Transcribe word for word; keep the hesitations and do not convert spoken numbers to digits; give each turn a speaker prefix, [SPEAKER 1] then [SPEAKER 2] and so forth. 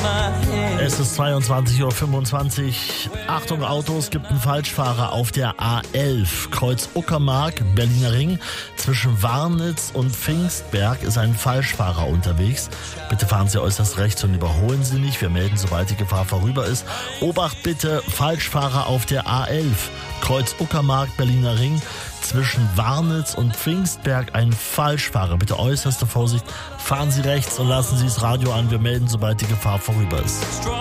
[SPEAKER 1] Es ist zweiundzwanzig Uhr fünfundzwanzig. Achtung Autos, gibt einen Falschfahrer auf der A elf. Kreuz Uckermark, Berliner Ring. Zwischen Warnitz und Pfingstberg ist ein Falschfahrer unterwegs. Bitte fahren Sie äußerst rechts und überholen Sie nicht. Wir melden, sobald die Gefahr vorüber ist. Obacht bitte, Falschfahrer auf der A elf. Kreuz Uckermark, Berliner Ring. Zwischen Warnitz und Pfingstberg ein Falschfahrer. Bitte äußerste Vorsicht. Fahren Sie rechts und lassen Sie das Radio an. Wir melden, sobald die Gefahr vorüber ist.